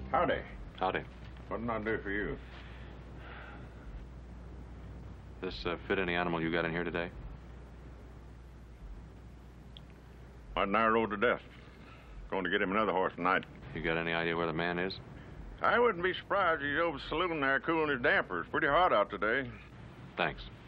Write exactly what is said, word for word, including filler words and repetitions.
Howdy. Howdy. What can I do for you? This uh, fit any animal you got in here today? White and I rode to death. Going to get him another horse tonight. You got any idea where the man is? I wouldn't be surprised if he's over the saloon there cooling his dampers. Pretty hot out today. Thanks.